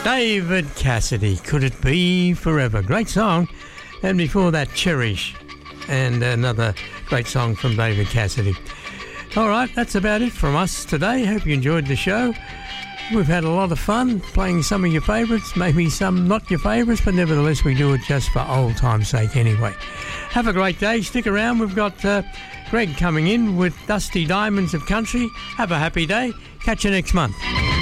David Cassidy, Could It Be Forever? Great song. And before that, Cherish, and another great song from David Cassidy. All right, that's about it from us today. Hope you enjoyed the show. We've had a lot of fun playing some of your favourites, maybe some not your favourites, but nevertheless we do it just for old time's sake anyway. Have a great day. Stick around. We've got Greg coming in with Dusty Diamonds of Country. Have a happy day. Catch you next month.